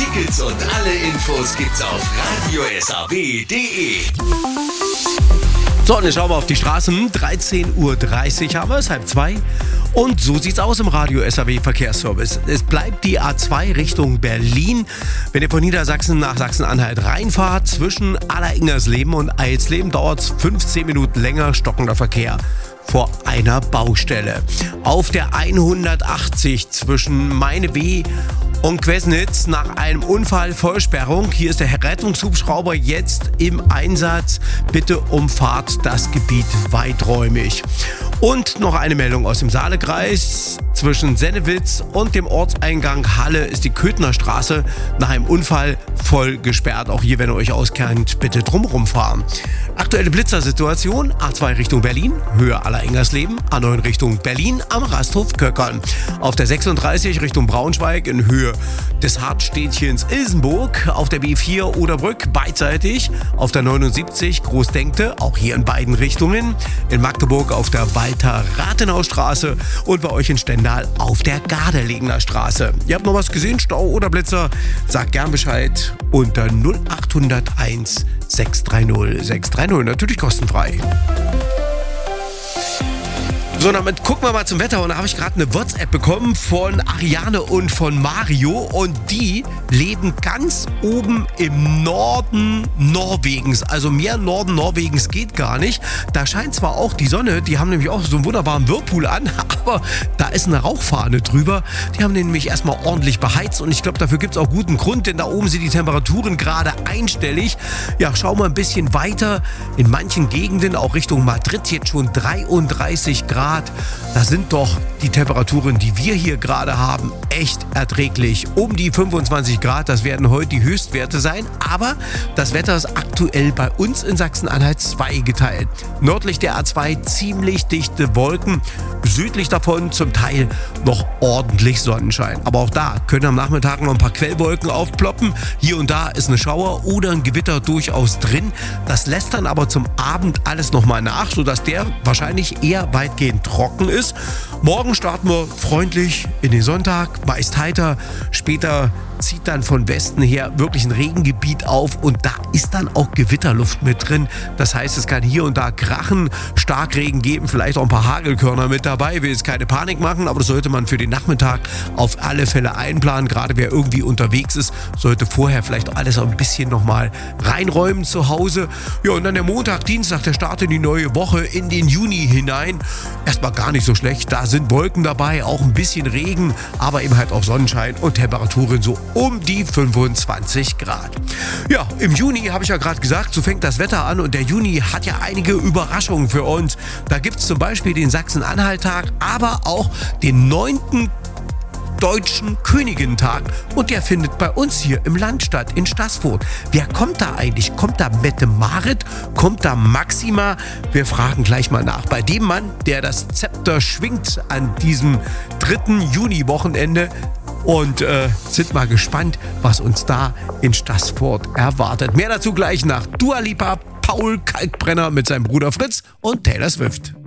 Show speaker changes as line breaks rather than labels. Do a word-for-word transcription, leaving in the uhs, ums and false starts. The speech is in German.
Tickets und alle Infos gibt's auf radio s a w punkt d e.
So, und jetzt schauen wir auf die Straßen. dreizehn Uhr dreißig haben wir es, halb zwei. Und so sieht's aus im Radio S A W Verkehrsservice. Es bleibt die A zwei Richtung Berlin. Wenn ihr von Niedersachsen nach Sachsen-Anhalt reinfahrt, zwischen Alleringmersleben und Eilsleben dauert es fünfzehn Minuten länger, stockender Verkehr vor einer Baustelle. Auf der hundertachtzig zwischen Meine-Weh und Quesnitz nach einem Unfall Vollsperrung. Hier ist der Rettungshubschrauber jetzt im Einsatz. Bitte umfahrt das Gebiet weiträumig. Und noch eine Meldung aus dem Saalekreis. Zwischen Sennewitz und dem Ortseingang Halle ist die Köthner Straße nach einem Unfall voll gesperrt. Auch hier, wenn ihr euch auskennt, bitte drumherum fahren. Aktuelle Blitzersituation: A zwei Richtung Berlin, Höhe Alleringmersleben, A neun Richtung Berlin am Rasthof Köckern. Auf der sechsunddreißig Richtung Braunschweig in Höhe des Hartstädtchens Ilsenburg. Auf der B vier Oderbrück beidseitig. Auf der neunundsiebzig Großdenkte, auch hier in beiden Richtungen. In Magdeburg auf der Walter-Rathenau-Straße und bei euch in Stendal auf der Garderlegener Straße. Ihr habt noch was gesehen, Stau oder Blitzer? Sagt gern Bescheid unter null acht null eins sechs drei null sechs drei null, natürlich kostenfrei. So, damit gucken wir mal zum Wetter und da habe ich gerade eine WhatsApp bekommen von Ariane und von Mario und die leben ganz oben im Norden Norwegens, also mehr Norden Norwegens geht gar nicht. Da scheint zwar auch die Sonne, die haben nämlich auch so einen wunderbaren Whirlpool an, aber da ist eine Rauchfahne drüber. Die haben den nämlich erstmal ordentlich beheizt und ich glaube, dafür gibt es auch guten Grund, denn da oben sind die Temperaturen gerade einstellig. Ja, schauen wir ein bisschen weiter. In manchen Gegenden, auch Richtung Madrid, jetzt schon dreiunddreißig Grad. Da sind doch die Temperaturen, die wir hier gerade haben, echt erträglich. Um die fünfundzwanzig Grad, das werden heute die Höchstwerte sein. Aber das Wetter ist aktuell bei uns in Sachsen-Anhalt zweigeteilt. Nördlich der A zwei ziemlich dichte Wolken, südlich davon zum Teil noch ordentlich Sonnenschein. Aber auch da können am Nachmittag noch ein paar Quellwolken aufploppen. Hier und da ist eine Schauer oder ein Gewitter durchaus drin. Das lässt dann aber zum Abend alles nochmal nach, sodass der wahrscheinlich eher weitgehend trocken ist. Morgen starten wir freundlich in den Sonntag, meist heiter. Später zieht dann von Westen her wirklich ein Regengebiet auf und da ist dann auch Gewitterluft mit drin. Das heißt, es kann hier und da krachen, Starkregen geben, vielleicht auch ein paar Hagelkörner mit dabei. Ich will jetzt keine Panik machen, aber das sollte man für den Nachmittag auf alle Fälle einplanen. Gerade wer irgendwie unterwegs ist, sollte vorher vielleicht alles ein bisschen nochmal reinräumen zu Hause. Ja, und dann der Montag, Dienstag, der Start in die neue Woche, in den Juni hinein. Erstmal gar nicht so schlecht. Da sind Wolken dabei, auch ein bisschen Regen, aber eben halt auch Sonnenschein und Temperaturen so um die fünfundzwanzig Grad. Ja, im Juni, habe ich ja gerade gesagt, so fängt das Wetter an und der Juni hat ja einige Überraschungen für uns. Da gibt es zum Beispiel den Sachsen-Anhalt-Tag, aber auch den neunten Deutschen Königentag und der findet bei uns hier im Land statt, in Staßfurt. Wer kommt da eigentlich? Kommt da Mette-Marit? Kommt da Maxima? Wir fragen gleich mal nach. Bei dem Mann, der das Zepter schwingt an diesem dritten Juni-Wochenende und äh, sind mal gespannt, was uns da in Staßfurt erwartet. Mehr dazu gleich nach Dua Lipa, Paul Kalkbrenner mit seinem Bruder Fritz und Taylor Swift.